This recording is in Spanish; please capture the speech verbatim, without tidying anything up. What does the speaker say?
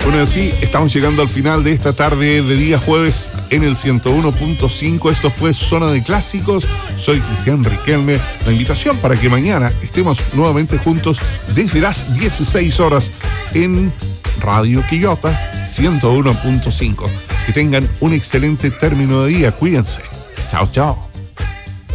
Bueno, así estamos llegando al final de esta tarde de día jueves en el ciento uno punto cinco. Esto fue Zona de Clásicos. Soy Cristian Riquelme. La invitación para que mañana estemos nuevamente juntos desde las dieciséis horas en Radio Quillota ciento uno punto cinco. Que tengan un excelente término de día. Cuídense. Chao, chao.